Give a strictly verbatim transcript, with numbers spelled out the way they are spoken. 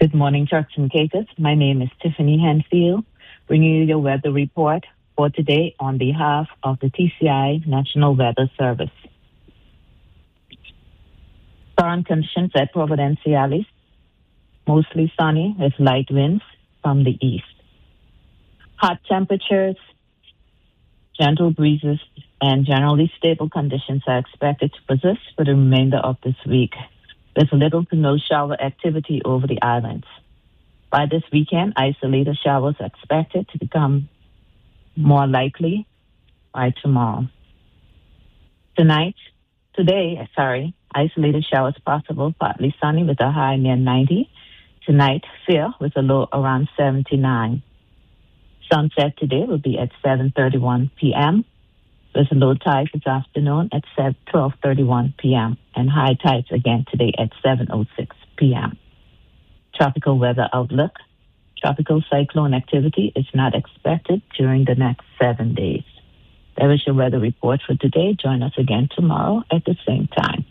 Good morning, Turks and Caicos. My name is Tiffany Henfield, bringing you your weather report for today on behalf of the T C I National Weather Service. Current conditions at Providenciales, mostly sunny with light winds from the east. Hot temperatures, gentle breezes, and generally stable conditions are expected to persist for the remainder of this week, with little to no shower activity over the islands. By this weekend, isolated showers are expected to become more likely by tomorrow. Tonight, today, sorry, isolated showers possible, partly sunny with a high near ninety. Tonight, fair with a low around seventy-nine. Sunset today will be at seven thirty-one p.m. There's a low tide this afternoon at twelve thirty-one p.m. and high tides again today at seven oh six p.m. Tropical weather outlook. Tropical cyclone activity is not expected during the next seven days. There is your weather report for today. Join us again tomorrow at the same time.